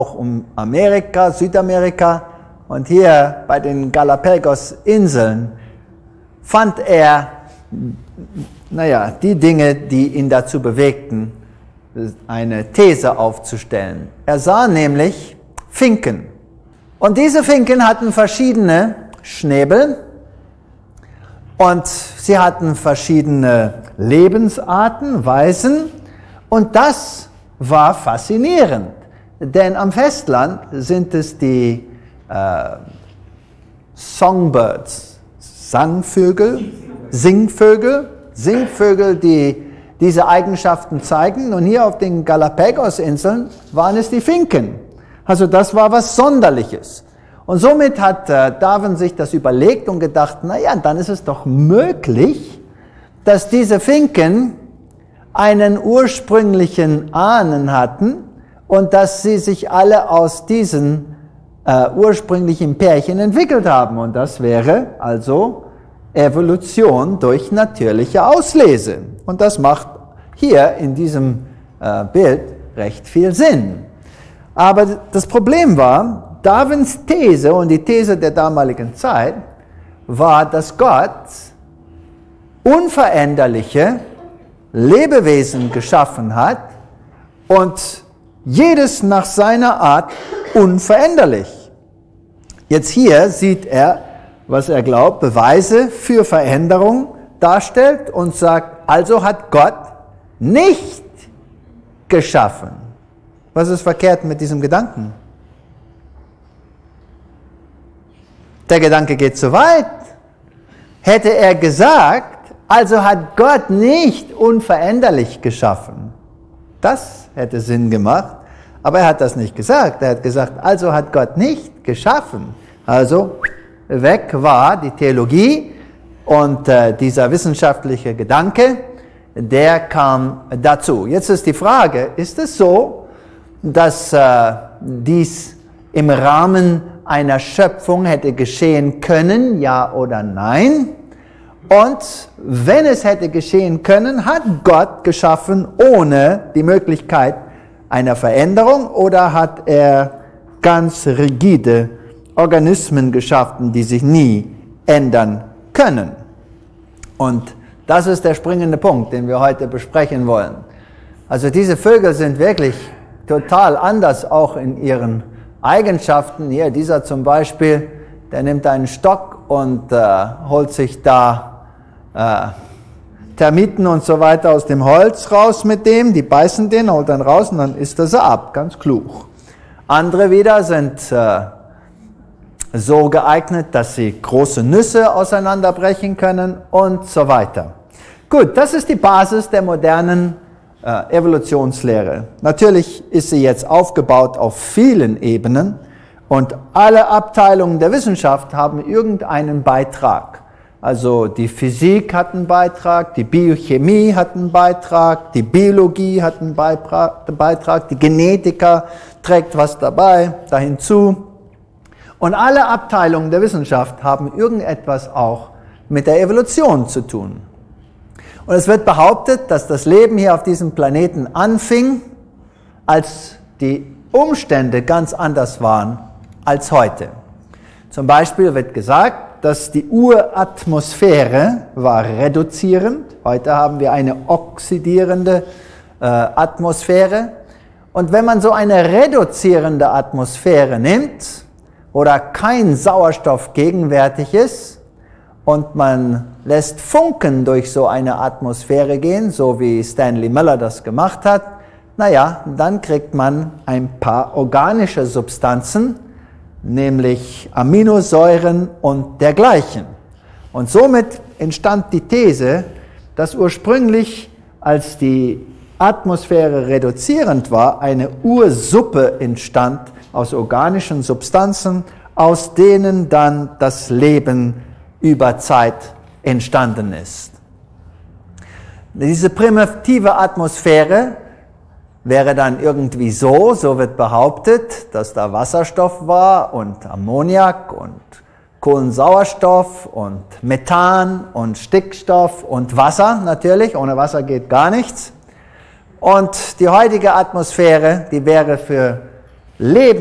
auch um Amerika, Südamerika und hier bei den Galapagos-Inseln fand er, die Dinge, die ihn dazu bewegten, eine These aufzustellen. Er sah nämlich Finken. Und diese Finken hatten verschiedene Schnäbel und sie hatten verschiedene Lebensarten, Weisen, und das war faszinierend. Denn am Festland sind es die Songbirds, Singvögel, die diese Eigenschaften zeigen. Und hier auf den Galapagos-Inseln waren es die Finken. Also das war was Sonderliches. Und somit hat Darwin sich das überlegt und gedacht, dann ist es doch möglich, dass diese Finken einen ursprünglichen Ahnen hatten und dass sie sich alle aus diesen ursprünglichen Pärchen entwickelt haben. Und das wäre also Evolution durch natürliche Auslese. Und das macht hier in diesem Bild recht viel Sinn. Aber das Problem war, Darwins These und die These der damaligen Zeit war, dass Gott unveränderliche Lebewesen geschaffen hat und jedes nach seiner Art unveränderlich. Jetzt hier sieht er, was er glaubt, Beweise für Veränderung darstellt und sagt, also hat Gott nicht geschaffen. Was ist verkehrt mit diesem Gedanken? Der Gedanke geht zu weit. Hätte er gesagt, also hat Gott nicht unveränderlich geschaffen. Das hätte Sinn gemacht, aber er hat das nicht gesagt. Er hat gesagt, also hat Gott nicht geschaffen. Also weg war die Theologie und dieser wissenschaftliche Gedanke, der kam dazu. Jetzt ist die Frage, ist es so, dass dies im Rahmen einer Schöpfung hätte geschehen können, ja oder nein? Und wenn es hätte geschehen können, hat Gott geschaffen ohne die Möglichkeit einer Veränderung oder hat er ganz rigide Organismen geschaffen, die sich nie ändern können? Und das ist der springende Punkt, den wir heute besprechen wollen. Also diese Vögel sind wirklich total anders, auch in ihren Eigenschaften. Hier, dieser zum Beispiel, der nimmt einen Stock und holt sich da Termiten und so weiter aus dem Holz raus mit dem, die beißen den, holt dann raus und dann isst er sie ab, ganz klug. Andere wieder sind so geeignet, dass sie große Nüsse auseinanderbrechen können und so weiter. Gut, das ist die Basis der modernen Evolutionslehre. Natürlich ist sie jetzt aufgebaut auf vielen Ebenen und alle Abteilungen der Wissenschaft haben irgendeinen Beitrag. Also die Physik hat einen Beitrag, die Biochemie hat einen Beitrag, die Biologie hat einen Beitrag, die Genetiker trägt was dahin zu. Und alle Abteilungen der Wissenschaft haben irgendetwas auch mit der Evolution zu tun. Und es wird behauptet, dass das Leben hier auf diesem Planeten anfing, als die Umstände ganz anders waren als heute. Zum Beispiel wird gesagt, dass die Uratmosphäre war reduzierend. Heute haben wir eine oxidierende Atmosphäre. Und wenn man so eine reduzierende Atmosphäre nimmt, oder kein Sauerstoff gegenwärtig ist, und man lässt Funken durch so eine Atmosphäre gehen, so wie Stanley Miller das gemacht hat, dann kriegt man ein paar organische Substanzen, nämlich Aminosäuren und dergleichen. Und somit entstand die These, dass ursprünglich, als die Atmosphäre reduzierend war, eine Ursuppe entstand aus organischen Substanzen, aus denen dann das Leben über Zeit entstanden ist. Diese primitive Atmosphäre wäre dann irgendwie so wird behauptet, dass da Wasserstoff war und Ammoniak und Kohlensauerstoff und Methan und Stickstoff und Wasser natürlich, ohne Wasser geht gar nichts. Und die heutige Atmosphäre, die wäre für Leben